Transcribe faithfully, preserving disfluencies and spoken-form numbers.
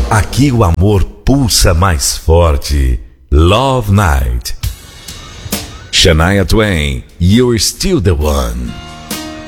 Aqui o amor pulsa mais forte. Love Night. Shania Twain, You're Still the One.